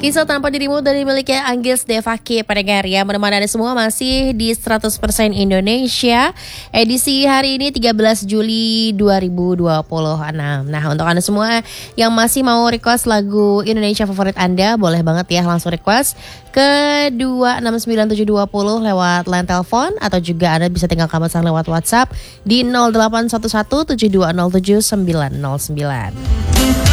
Kisah Tanpa Dirimu dari miliknya Anggils Devaki pendengar ya. Menemani Anda semua masih di 100% Indonesia. Edisi hari ini 13 Juli 2026. Nah, untuk Anda semua yang masih mau request lagu Indonesia favorit Anda, boleh banget ya langsung request ke 269720 lewat line telepon, atau juga Anda bisa tinggalkan pesan lewat WhatsApp di 0811 7207 909.